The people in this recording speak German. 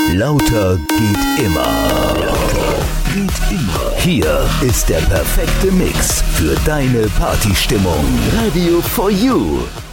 Lauter geht immer. Lauter geht immer. Hier ist der perfekte Mix für deine Partystimmung. Radio for You.